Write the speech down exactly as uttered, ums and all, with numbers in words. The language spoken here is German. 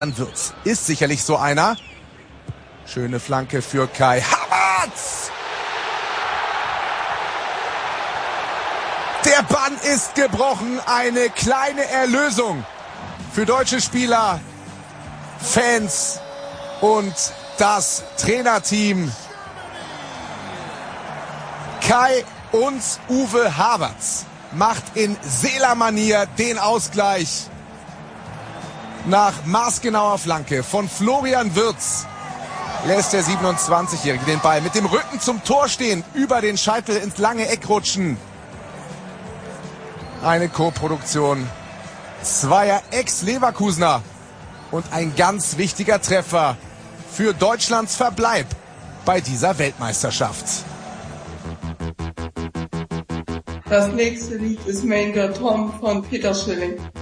Wirtz ist sicherlich so einer. Schöne Flanke für Kai Havertz. Der Bann ist gebrochen. Eine kleine Erlösung für deutsche Spieler, Fans und das Trainerteam. Kai und Uwe Havertz macht in Seeler-Manier den Ausgleich. Nach maßgenauer Flanke von Florian Wirtz lässt der siebenundzwanzigjährige den Ball mit dem Rücken zum Tor stehen, über den Scheitel ins lange Eck rutschen. Eine Co-Produktion zweier Ex-Leverkusener und ein ganz wichtiger Treffer für Deutschlands Verbleib bei dieser Weltmeisterschaft. Das nächste Lied ist Main der Tom von Peter Schilling.